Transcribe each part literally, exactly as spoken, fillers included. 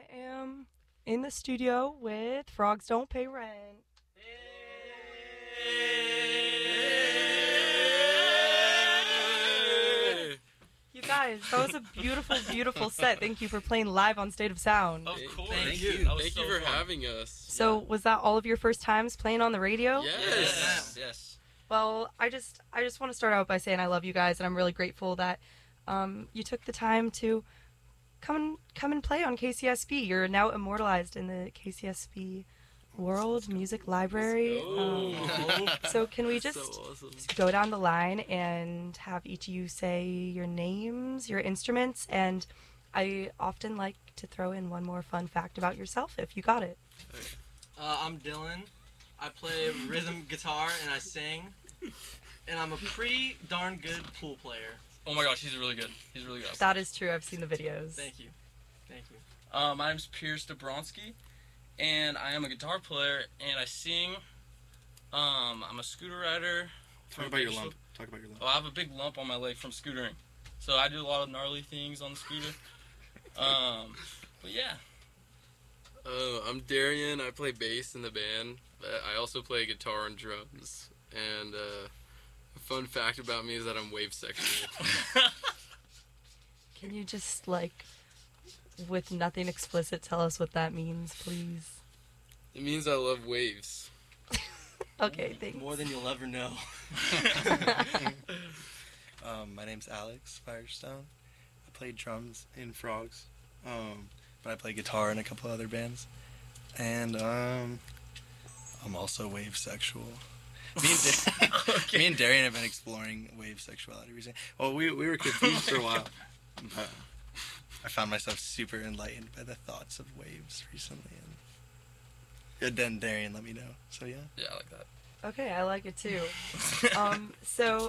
am in the studio with Frogs Don't Pay Rent. You guys, that was a beautiful, beautiful set. Thank you for playing live on State of Sound. Of course. Thank you. you. That was Thank so you for fun. having us. So, was that all of your first times playing on the radio? Yes. Yes. Yes. Well, I just I just want to start out by saying I love you guys, and I'm really grateful that um, you took the time to come and come and play on K C S B. You're now immortalized in the K C S B World Music Library. Um, so can we just So awesome. go down the line and have each of you say your names, your instruments, and I often like to throw in one more fun fact about yourself if you got it. Uh, I'm Dylan. I play rhythm guitar and I sing. And I'm a pretty darn good pool player. Oh my gosh, he's really good. He's really good. That is true. I've seen the videos. Thank you. Thank you. Uh, my name's Pierce Dabronsky, and I am a guitar player, and I sing. Um, I'm a scooter rider. Talk about your lump. Talk about your lump. Oh, I have a big lump on my leg from scootering. So I do a lot of gnarly things on the scooter. Um, but yeah. Uh, I'm Darian. I play bass in the band, but I also play guitar and drums. And uh, a fun fact about me is that I'm wave sexual. Can you just, like, with nothing explicit, tell us what that means, please? It means I love waves. Okay, thanks. More than you'll ever know. Um, my name's Alex Firestone. I play drums in Frogs, um, but I play guitar in a couple other bands. And um, I'm also wave sexual. Me and, Da- Okay. me and Darian have been exploring wave sexuality recently. Well, we we were confused for a while. But I found myself super enlightened by the thoughts of waves recently. And, and then Darian let me know. So yeah. Yeah, I like that. Okay, I like it too. um, so,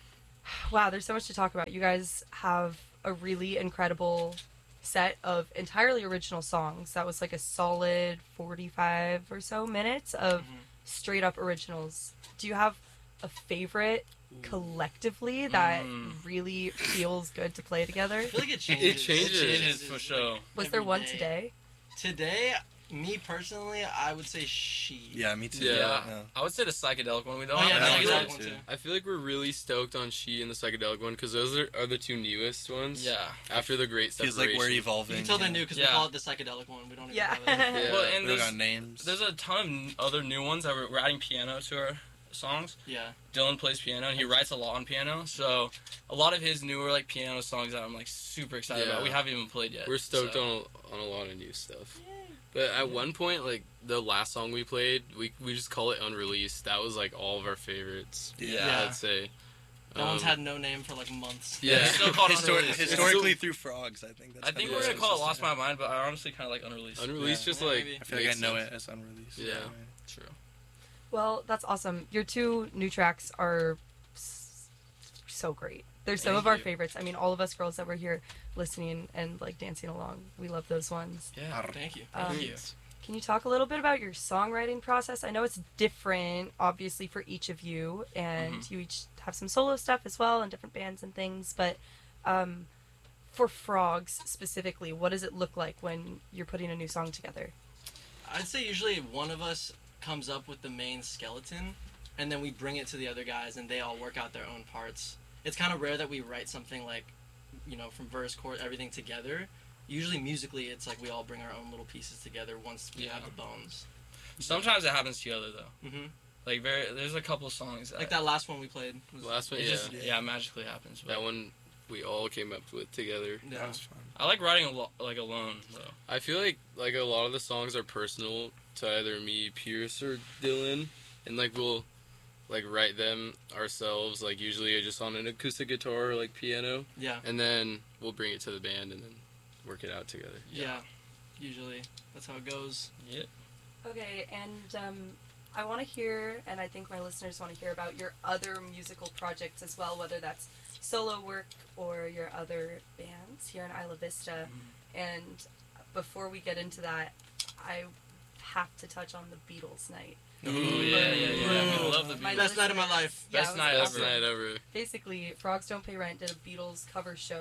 wow, there's so much to talk about. You guys have a really incredible set of entirely original songs. That was like a solid forty-five or so minutes of Mhm. straight up originals. Do you have a favorite collectively that Mm. really feels good to play together? I feel like it It changes. changes. It changes for sure. Was every there one day. today? Today, me personally, I would say she. Yeah, me too. Yeah. yeah. I would say the psychedelic one. We don't Oh, yeah, have I the like any that psychedelic of one too. too. I feel like we're really stoked on She and the psychedelic one because those are, are the two newest ones. Yeah. After the Great Separation. Feels like we're You evolving. can tell they're yeah. new because Yeah. we call it the psychedelic one. We don't even Yeah. have it. Yeah. Well, and We there's, got names. there's a ton of n- other new ones that we're, we're adding piano to our songs. Yeah. Dylan plays piano and he writes a lot on piano, so a lot of his newer like piano songs that I'm like super excited Yeah. about. We haven't even played yet. We're stoked so. on a, on a lot of new stuff. But at one point, like the last song we played, we we just call it Unreleased. That was like all of our favorites. Yeah. I'd say. That one's Um, had no name for like months. Yeah. It's still called Histor- Unreleased. historically through Frogs, I think. That's I think kinda we're the gonna call it consistent- Lost My Mind, but I honestly kind of like Unreleased. Unreleased Yeah. just Yeah, like. maybe. I feel like I makes know sense. it as unreleased. Yeah. True. Well, that's awesome. Your two new tracks are s- so great. They're some Thank of our you. favorites. I mean, all of us girls that were here listening and like dancing along, we love those ones. Yeah. Thank you. Um, Thank you. Can you talk a little bit about your songwriting process? I know it's different, obviously, for each of you, and Mhm. you each have some solo stuff as well and different bands and things. But um, for Frogs specifically, what does it look like when you're putting a new song together? I'd say usually one of us comes up with the main skeleton, and then we bring it to the other guys, and they all work out their own parts. It's kind of rare that we write something like, you know, from verse, chord, everything together. Usually musically, it's like we all bring our own little pieces together once we Yeah. have the bones. Sometimes it happens together though. hmm Like very, there's a couple songs that, Like that last one we played. Was, The last one, it yeah. just yeah magically happens. But That one we all came up with together. Yeah. That was fun. I like writing a lo- like alone though. I feel like like a lot of the songs are personal to either me, Pierce, or Dylan, and like we'll like write them ourselves. Like usually just on an acoustic guitar or like piano, Yeah. and then we'll bring it to the band and then work it out together. Yeah. Usually. That's how it goes. Yeah. Okay, and um, I want to hear, and I think my listeners want to hear about your other musical projects as well, whether that's solo work or your other bands here in Isla Vista. And before we get into that, I have to touch on the Beatles night. Ooh, yeah, yeah, yeah. We love the My Beatles. Best night of my listeners- life. Yeah, Best it was night Best awesome. night ever. Basically, Frogs Don't Pay Rent did a Beatles cover show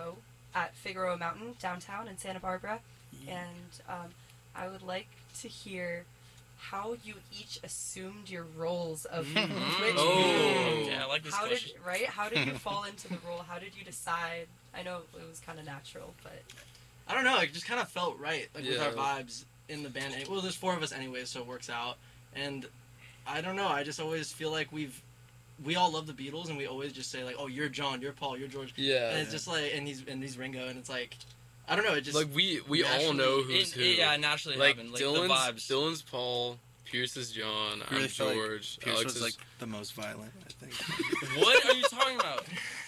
at Figueroa Mountain downtown in Santa Barbara, and um, I would like to hear how you each assumed your roles of which Oh, group. yeah, I like this How question. did right? How did you fall into the role? How did you decide? I know it was kind of natural, but I don't know. It just kind of felt right, like with Yeah. our vibes in the band. Well, there's four of us anyway, so it works out. And I don't know. I just always feel like we've we all love the Beatles, and we always just say like, "Oh, you're John, you're Paul, you're George," Yeah. and it's just like, and he's and he's Ringo, and it's like, I don't know. It just like we we all naturally- know who's It, who. it, yeah, it naturally like happened. Like Dylan's the vibes. Dylan's Paul, Pierce is John, really I'm felt like George, Pierce Alex was is like the most violent, I think. What are you talking about?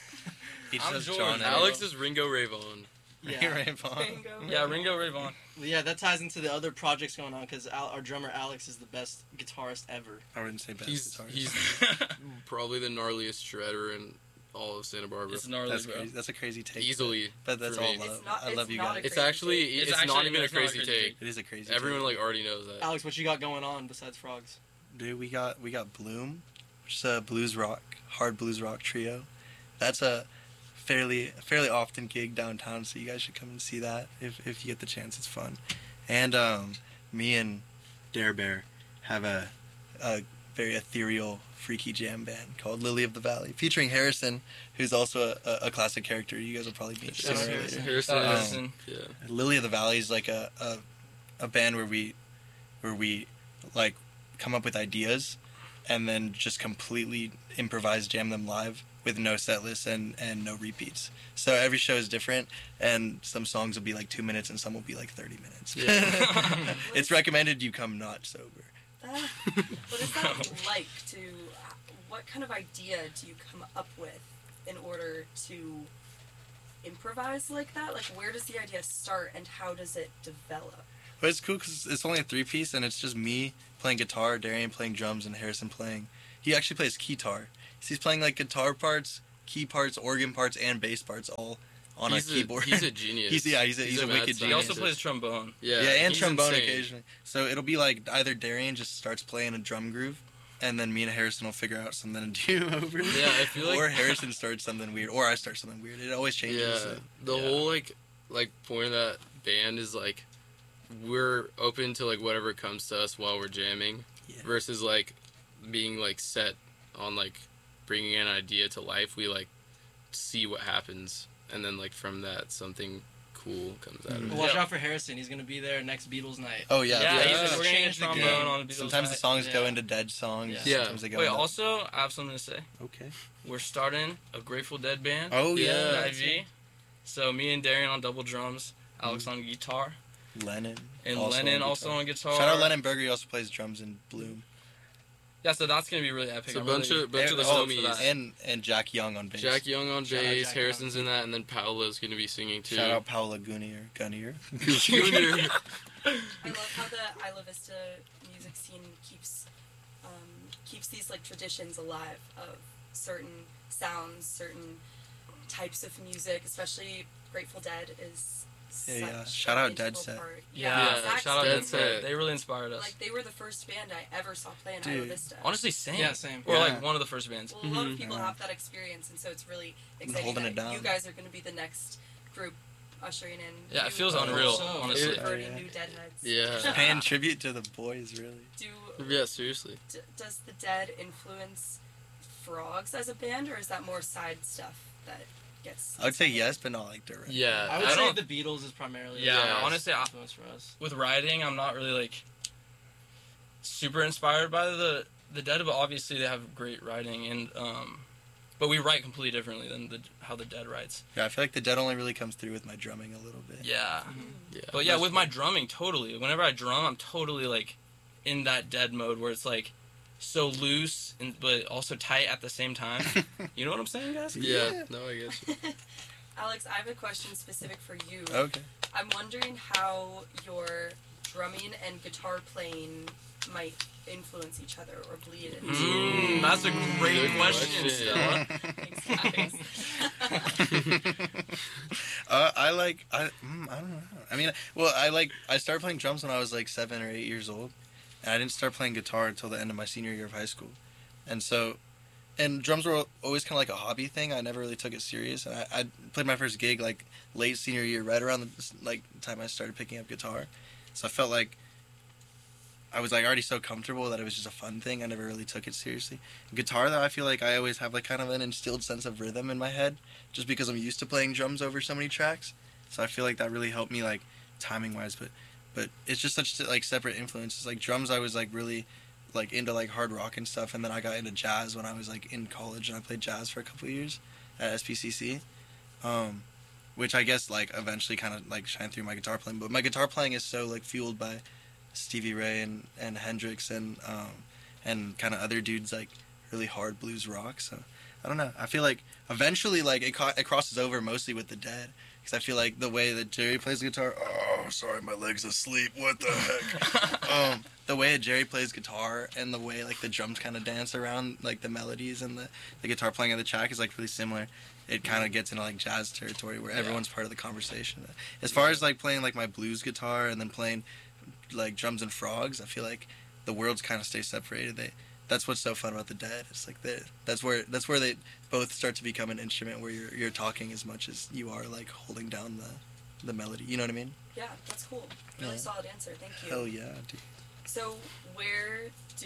He I'm says George. John and Alex is Ringo Ray Vaughan. yeah. Ray Vaughan. Bingo. Yeah, Ringo Ray Vaughan. Well, yeah, that ties into the other projects going on because Al- our drummer Alex is the best guitarist ever. I wouldn't say best He's guitarist. he's probably the gnarliest shredder in all of Santa Barbara. It's gnarly, That's bro. crazy. That's a crazy take. Easily. But that's for all me. love. It's not- I love it's you not guys. a It's crazy actually take. it's, It's actually- not even a it's not a crazy crazy take. It is a crazy Everyone take. like already knows that. Alex, what you got going on besides frogs? Dude, we got we got Bloom, which is a blues rock, hard blues rock trio. That's a fairly fairly often gig downtown, so you guys should come and see that if if you get the chance. It's fun. And um, me and Dare Bear have a a very ethereal, freaky jam band called Lily of the Valley, featuring Harrison, who's also a, a, a classic character. You guys will probably meet Shout sooner out or Harrison. later. Harrison, Uh, Um, Harrison. yeah. Lily of the Valley is like a, a a band where we where we like come up with ideas and then just completely improvise jam them live with no set list and, and no repeats. So every show is different, and some songs will be like two minutes and some will be like thirty minutes. Yeah. It's recommended you come not sober. That, what is that like to, what kind of idea do you come up with in order to improvise like that? Like, where does the idea start and how does it develop? But it's cool because it's only a three piece, and it's just me playing guitar, Darian playing drums, and Harrison playing. He actually plays keytar. So he's playing like guitar parts, key parts, organ parts, and bass parts all on he's a keyboard. he's a genius. He's- yeah, he's a- he's a mad wicked He genius. also plays trombone. Yeah, Yeah, and he's trombone insane. occasionally. So it'll be like either Darian just starts playing a drum groove, and then me and Harrison will figure out something to do over it. Yeah, I feel like- or Harrison starts something weird, or I start something weird. It always changes. Yeah, so- the Yeah. whole like like point of that band is like we're open to like whatever comes to us while we're jamming, Yeah. versus like being like set on like bringing an idea to life. We like see what happens, and then like from that something cool comes out of Mhm. it. Watch Yeah. out for Harrison. He's gonna be there next Beatles night. Oh yeah. Yeah, Yeah. he's- we're gonna get Change the trombone game. on the Beatles. Sometimes the night. songs go Yeah. into dead songs. Yeah. Sometimes they go Wait, into... also, I have something to say. Okay. We're starting a Grateful Dead band. Oh Yeah. yeah. in I V. So me and Darian on double drums, Alex on guitar, Lennon. and also Lennon on also guitar. on guitar. Shout out Lennon Berger. He also plays drums in Bloom. Yeah, so that's gonna be really epic. It's a I'm bunch really- of bunch of the oh, homies. that. And and Jack Young on bass. Jack Young on Shout out bass, Jack Harrison's Young. in that, and then Paolo's gonna be singing too. Shout out Paola Gunier. Gunnier. Junior. I love how the Isla Vista music scene keeps um, keeps these like traditions alive of certain sounds, certain types of music. Especially Grateful Dead is Yeah, yeah. such Shout an out Dead integral Set. part. Yeah, Yeah, exactly. shout out Dead Dead Set. Set. They really inspired us. Like they were the first band I ever saw play in Dude. Isla Vista. Honestly, same. Yeah, same. Or Yeah. like one of the first bands. Well, a lot of Mhm. people Yeah. have that experience, and so it's really exciting holding that it down. you guys are going to be the next group ushering in. Yeah, it new- feels Oh, unreal, so- honestly. It- converting Yeah. new deadheads. Yeah. Paying tribute to the boys, really. Do Yeah, seriously. d- does the Dead influence Frogs as a band, or is that more side stuff that gets? I would say yes, but not like direct. Yeah, I would I say don't- the Beatles is primarily Yeah, the biggest honestly, I- influence for us. With writing, I'm not really like super inspired by the the Dead, but obviously they have great writing, and um, but we write completely differently than the how the Dead writes. Yeah, I feel like the dead only really comes through with my drumming a little bit. Yeah, yeah. but yeah, with my drumming, totally. Whenever I drum, I'm totally like in that Dead mode where it's like so loose and but also tight at the same time. You know what I'm saying, guys? yeah, Yeah. no, I guess. you. Alex, I have a question specific for you. Okay. I'm wondering how your drumming and guitar playing might influence each other or bleed into. Mm, that's a great Good question, question. Stella. Exactly. uh, I like I mm, I don't know. I mean, well, I like I started playing drums when I was like seven or eight years old, and I didn't start playing guitar until the end of my senior year of high school, and so and drums were always kind of like a hobby thing. I never really took it serious. And I, I played my first gig like late senior year, right around the like time I started picking up guitar. So I felt like I was like already so comfortable that it was just a fun thing. I never really took it seriously. Guitar though, I feel like I always have like kind of an instilled sense of rhythm in my head, just because I'm used to playing drums over so many tracks. So I feel like that really helped me like timing wise. But but it's just such like separate influences. Like drums, I was like really like into like hard rock and stuff, and then I got into jazz when I was like in college, and I played jazz for a couple of years at S P C C. Um, which I guess like eventually kind of like shined through my guitar playing. But my guitar playing is so like fueled by Stevie Ray and, and Hendrix and um, and kind of other dudes like really hard blues rock. So I don't know. I feel like eventually like it, co- it crosses over mostly with the Dead, because I feel like the way that Jerry plays guitar. Oh, sorry, my leg's asleep. What the heck? um, the way that Jerry plays guitar and the way like the drums kind of dance around like the melodies and the, the guitar playing of the track is like really similar. It kind of gets into like jazz territory where everyone's part of the conversation. As far as like playing like my blues guitar and then playing like drums and frogs, I feel like the worlds kind of stay separated. They that's what's so fun about the Dead. It's like they that's where that's where they both start to become an instrument where you're you're talking as much as you are like holding down the the melody. You know what I mean? Yeah, that's cool. Really Yeah. solid answer. Thank you. Hell yeah, dude. So, where do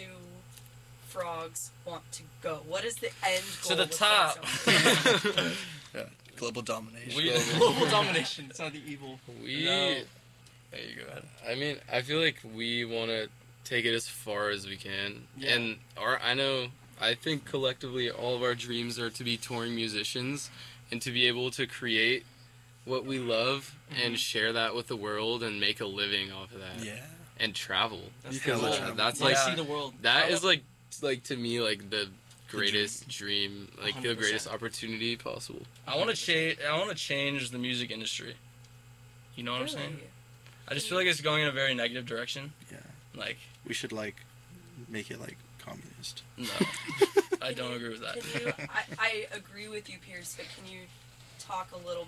frogs want to go? What is the end goal? To the with top. Frogs? Yeah, global domination. We- Global domination. It's not the evil. We, No. There you go. I mean, I feel like we want to take it as far as we can. Yeah. And our, I know, I think collectively all of our dreams are to be touring musicians and to be able to create what we love Mhm. and share that with the world and make a living off of that. Yeah. And travel. That's You the can goal. travel. That's You like, see the world. that Travel. is like, like to me, like the greatest dream, like one the hundred greatest percent. opportunity possible. I want to change. I want to change the music industry. You know what I'm saying? Really? I just feel like it's going in a very negative direction. Yeah. Like, We should like make it like communist. no, I don't agree with that. Can you, I, I agree with you, Pierce, but can you talk a little